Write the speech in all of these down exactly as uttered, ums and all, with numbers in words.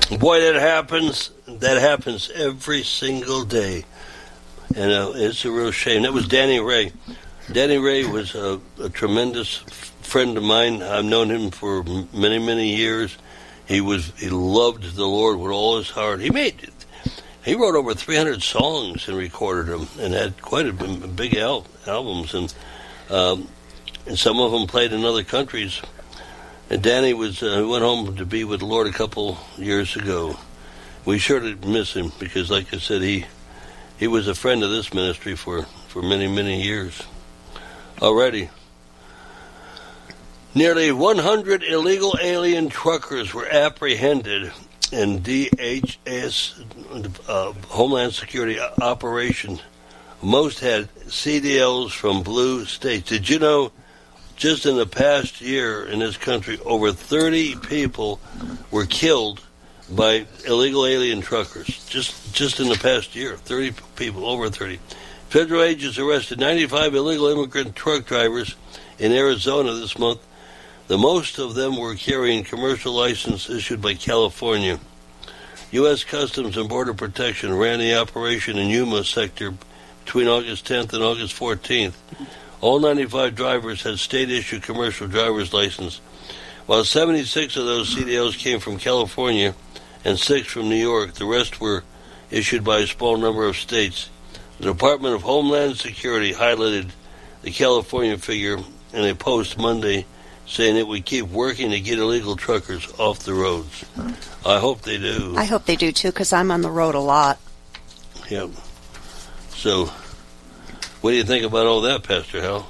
Boy, that happens. That happens every single day. And uh, it's a real shame. That was Danny Ray. Danny Ray was a, a tremendous friend of mine. I've known him for many, many years. He was he loved the Lord with all his heart. He made he wrote over three hundred songs and recorded them, and had quite a big al- albums, and um, and some of them played in other countries. And Danny was uh, went home to be with the Lord a couple years ago. We sure did miss him because, like I said, he he was a friend of this ministry for, for many, many years. Already. Nearly one hundred illegal alien truckers were apprehended in D H S uh, Homeland Security operation. Most had C D Ls from blue states. Did you know, just in the past year in this country, over thirty people were killed by illegal alien truckers? Just just in the past year, thirty people, over thirty. Federal agents arrested ninety-five illegal immigrant truck drivers in Arizona this month. The most of them were carrying commercial license issued by California. U S Customs and Border Protection ran the operation in Yuma sector between August tenth and August fourteenth. All ninety-five drivers had state-issued commercial driver's license, while seventy-six of those C D Ls came from California and six from New York. The rest were issued by a small number of states. The Department of Homeland Security highlighted the California figure in a post Monday, saying it would keep working to get illegal truckers off the roads. I hope they do. I hope they do, too, because I'm on the road a lot. Yep. So, what do you think about all that, Pastor Hal?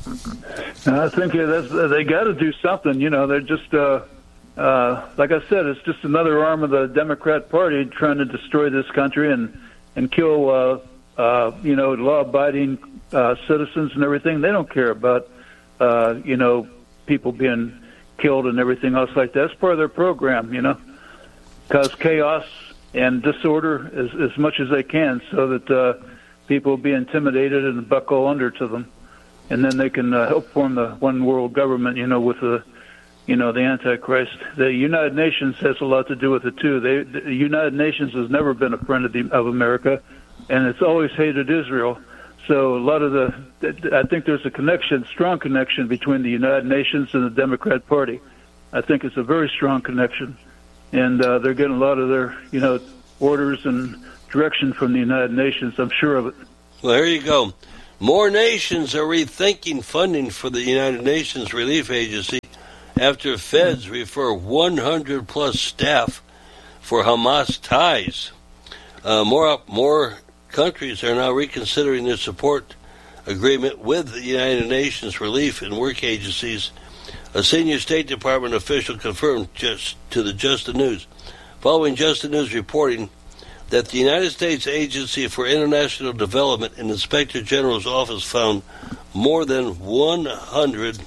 I think that's, they got to do something. You know, they're just, uh, uh, like I said, it's just another arm of the Democrat Party trying to destroy this country and, and kill, uh, uh, you know, law-abiding uh, citizens and everything. They don't care about, uh, you know, people being killed and everything else like that. It's part of their program, you know, cause chaos and disorder as, as much as they can so that uh, people will be intimidated and buckle under to them. And then they can uh, help form the one world government, you know, with the, you know, the Antichrist. The United Nations has a lot to do with it, too. They, the United Nations has never been a friend of, the, of America, and it's always hated Israel. So a lot of the, I think there's a connection, strong connection between the United Nations and the Democrat Party. I think it's a very strong connection. And uh, they're getting a lot of their, you know, orders and direction from the United Nations. I'm sure of it. Well, there you go. More nations are rethinking funding for the United Nations Relief Agency after feds refer one hundred plus staff for Hamas ties. Uh, more more countries are now reconsidering their support agreement with the United Nations Relief and Work Agencies. A senior State Department official confirmed just to the Just the News, following Just the News reporting that the United States Agency for International Development and Inspector General's office found more than one hundred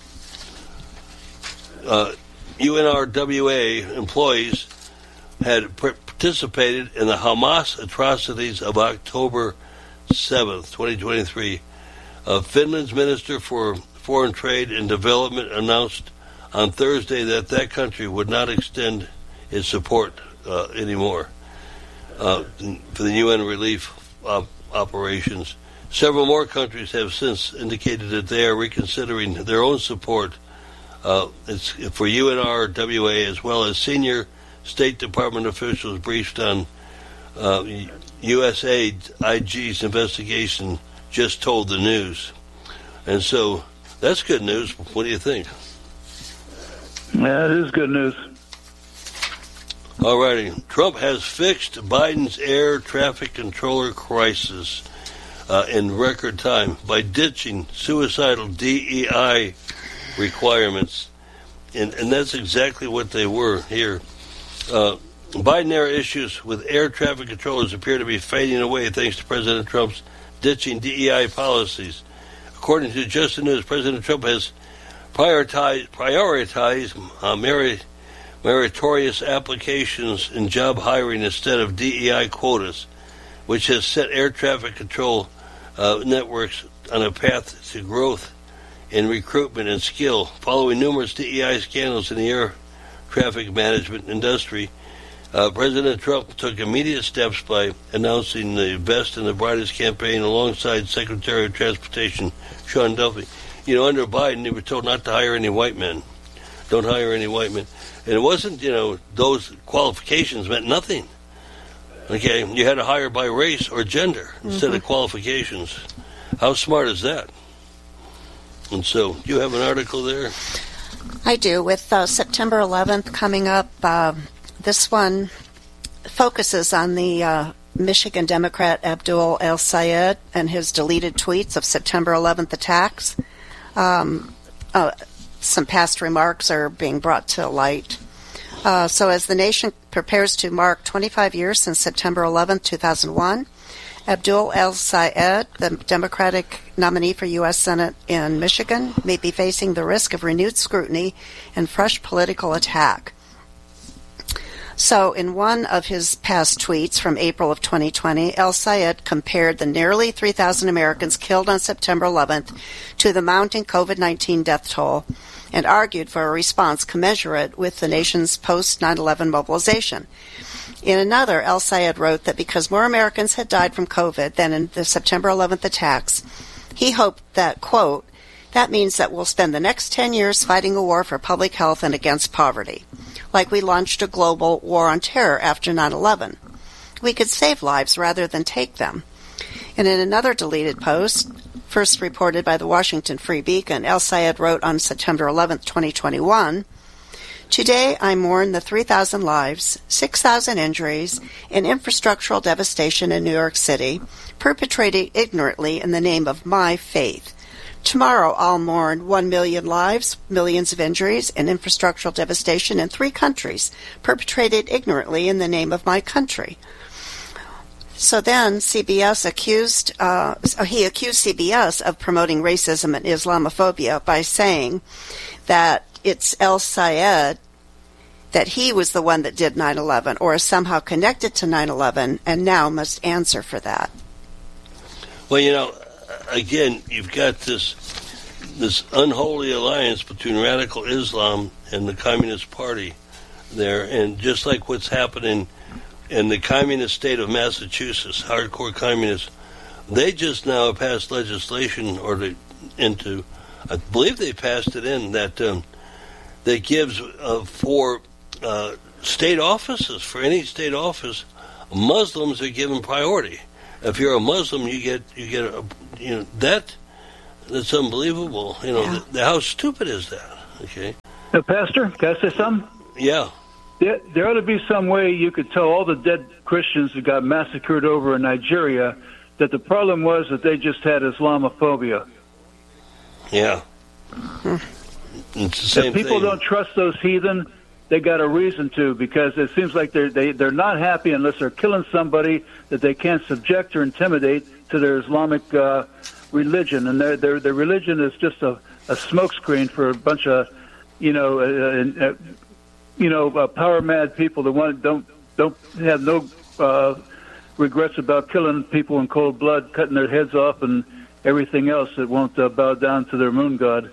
uh, U N R W A employees had participated in the Hamas atrocities of October seventh, twenty twenty-three. Uh, Finland's Minister for Foreign Trade and Development announced on Thursday that that country would not extend its support uh, anymore uh, for the U N relief op- operations. Several more countries have since indicated that they are reconsidering their own support uh, it's for U N R W A, as well as senior State Department officials briefed on uh, U S A I G's investigation just told the news. And so that's good news. What do you think? Yeah, it is good news. All righty. Trump has fixed Biden's air traffic controller crisis uh, in record time by ditching suicidal D E I requirements. And, and that's exactly what they were here. Uh, Biden-era issues with air traffic controllers appear to be fading away thanks to President Trump's ditching D E I policies. According to Just the News, President Trump has prioritized, prioritized uh, merit, meritorious applications in job hiring instead of D E I quotas, which has set air traffic control uh, networks on a path to growth in recruitment and skill. Following numerous D E I scandals in the air traffic management industry, Uh, President Trump took immediate steps by announcing the Best and the Brightest campaign alongside Secretary of Transportation Sean Duffy. You know, under Biden, they were told not to hire any white men. Don't hire any white men. And it wasn't, you know, those qualifications meant nothing. Okay, you had to hire by race or gender instead mm-hmm. of qualifications. How smart is that? And so, you have an article there? I do. With uh, September eleventh coming up, uh, this one focuses on the uh, Michigan Democrat Abdul El-Sayed and his deleted tweets of September eleventh attacks. Um, uh, some past remarks are being brought to light. Uh, so as the nation prepares to mark twenty-five years since September eleventh, two thousand one, Abdul El-Sayed, the Democratic nominee for U S Senate in Michigan, may be facing the risk of renewed scrutiny and fresh political attack. So in one of his past tweets from April of twenty twenty, El-Sayed compared the nearly three thousand Americans killed on September eleventh to the mounting COVID nineteen death toll and argued for a response commensurate with the nation's post nine eleven mobilization. In another, El-Sayed wrote that because more Americans had died from COVID than in the September eleventh attacks, he hoped that, quote, that means that we'll spend the next ten years fighting a war for public health and against poverty, like we launched a global war on terror after nine eleven. We could save lives rather than take them. And in another deleted post, first reported by the Washington Free Beacon, El-Sayed wrote on September eleventh, twenty twenty-one, today I mourn the three thousand lives, six thousand injuries, and infrastructural devastation in New York City, perpetrated ignorantly in the name of my faith. Tomorrow I'll mourn one million lives, millions of injuries, and infrastructural devastation in three countries, perpetrated ignorantly in the name of my country. So then C B S accused, uh, he accused C B S of promoting racism and Islamophobia by saying that it's El-Sayed, that he was the one that did nine eleven or is somehow connected to nine eleven and now must answer for that. Well, you know, again, you've got this this unholy alliance between radical Islam and the Communist Party there, and just like what's happening in the communist state of Massachusetts, hardcore communists, they just now passed legislation, or they, into, I believe they passed it in, that um, that gives uh, for uh, state offices, for any state office, Muslims are given priority. If you're a Muslim, you get you get a, you know that that's unbelievable. You know, yeah. the, how stupid is that? Okay, uh, Pastor, can I say something? Yeah. There, there ought to be some way you could tell all the dead Christians who got massacred over in Nigeria that the problem was that they just had Islamophobia. Yeah. It's the same if people thing. don't trust those heathen, they got a reason to, because it seems like they're they, they're not happy unless they're killing somebody that they can't subject or intimidate to their Islamic uh, religion, and their their their religion is just a, a smokescreen for a bunch of you know uh, uh, you know uh, power mad people that want don't don't have no uh, regrets about killing people in cold blood, cutting their heads off, and everything else that won't uh, bow down to their moon god.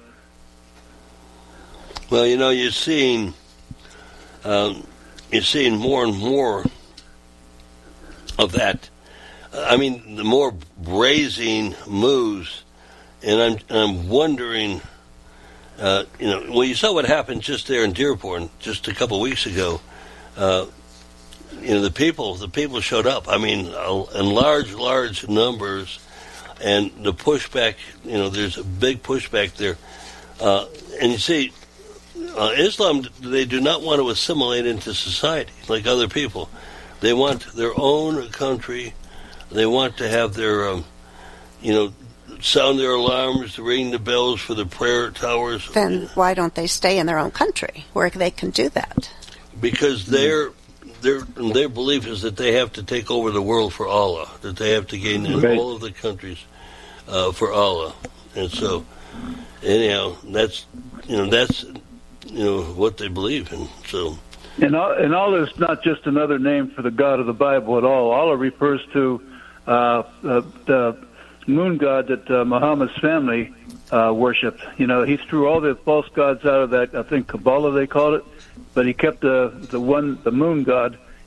Well, you know, you're seeing. Um, you're seeing more and more of that. I mean, the more brazen moves, and I'm I'm wondering, uh, you know, well, you saw what happened just there in Dearborn just a couple of weeks ago. Uh, you know, the people the people showed up. I mean, in large, large numbers, and the pushback. You know, there's a big pushback there, uh, and you see. Uh, Islam, they do not want to assimilate into society like other people. They want their own country. They want to have their, um, you know, sound their alarms, ring the bells for the prayer towers. Then why don't they stay in their own country where they can do that? Because their their their belief is that they have to take over the world for Allah, that they have to gain in right. all of the countries uh, for Allah. And so, anyhow, that's, you know, that's... you know, what they believe in. So, and all, and Allah is not just another name for the God of the Bible at all. Allah refers to uh, uh, the moon god that uh, Muhammad's family uh, worshipped. You know, he threw all the false gods out of that, I think Kabbalah they called it, but he kept the the one, the moon god,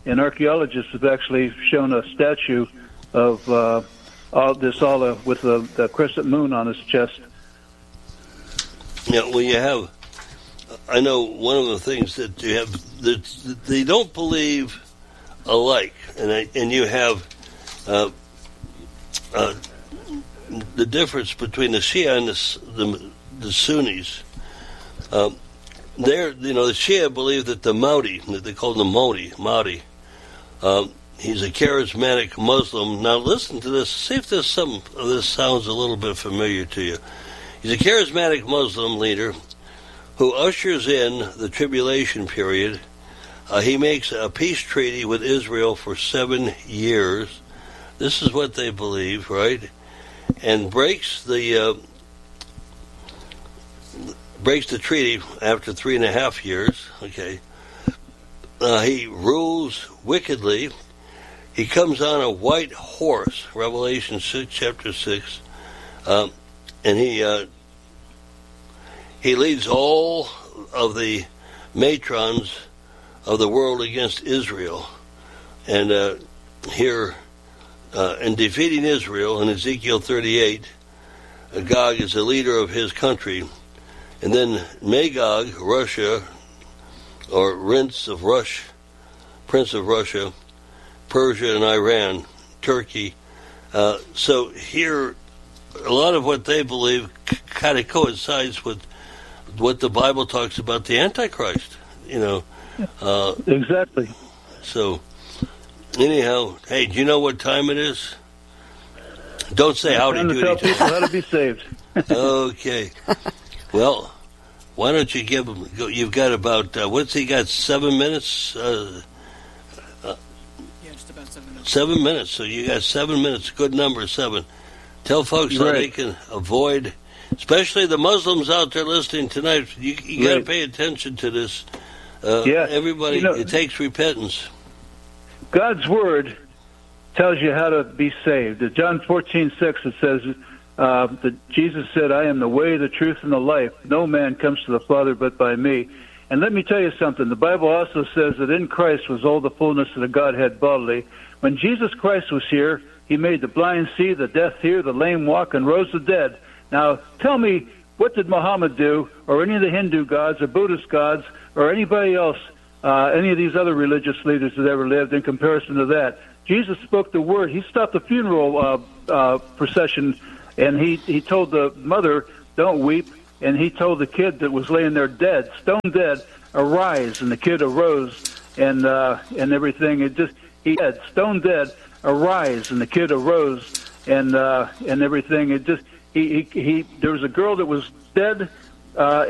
and archaeologists have actually shown a statue of uh, all this Allah with the, the crescent moon on his chest. Yeah, well, you have. I know one of the things that you have that they don't believe alike, and I, and you have uh, uh, the difference between the Shia and the the, the Sunnis. Um, There, you know, the Shia believe that the Mahdi, that they call him the Mahdi, Mahdi, um, he's a charismatic Muslim. Now, listen to this. See if this some of this sounds a little bit familiar to you. He's a charismatic Muslim leader who ushers in the tribulation period. Uh, he makes a peace treaty with Israel for seven years. This is what they believe, right? And breaks the uh, breaks the treaty after three and a half years. Okay, uh, he rules wickedly. He comes on a white horse, Revelation six, chapter six, um, and he uh, he leads all of the matrons of the world against Israel, and uh, here uh, in defeating Israel in Ezekiel thirty-eight, uh, Gog is the leader of his country. And then Magog, Russia, or Prince of Rush, Prince of Russia, Persia and Iran, Turkey. Uh, so here, a lot of what they believe c- kind of coincides with what the Bible talks about the Antichrist. You know. Uh, exactly. So, anyhow, hey, do you know what time it is? Don't say howdy doody. Tell people how to be saved. Okay. Well, why don't you give them? You've got about uh, what's he got? Seven minutes. Uh, uh, yeah, just about seven minutes. Seven minutes. So you got seven minutes. Good number, seven. Tell folks right. how they can avoid, especially the Muslims out there listening tonight. You, you got to right. pay attention to this. Uh, yeah, everybody. You know, it takes repentance. God's word tells you how to be saved. In John fourteen six, it says. Uh, that Jesus said, I am the way, the truth, and the life. No man comes to the Father but by me. And let me tell you something. The Bible also says that in Christ was all the fullness of the Godhead bodily. When Jesus Christ was here, he made the blind see, the deaf hear, the lame walk, and rose the dead. Now, tell me, what did Muhammad do, or any of the Hindu gods, or Buddhist gods, or anybody else, uh, any of these other religious leaders that ever lived in comparison to that? Jesus spoke the word. He stopped the funeral uh, uh, procession. And he, he told the mother, don't weep. And he told the kid that was laying there dead, stone dead, arise. And the kid arose and uh, and everything. It just he said, stone dead, arise. And the kid arose and uh, and everything. It just he, he he there was a girl that was dead. Uh,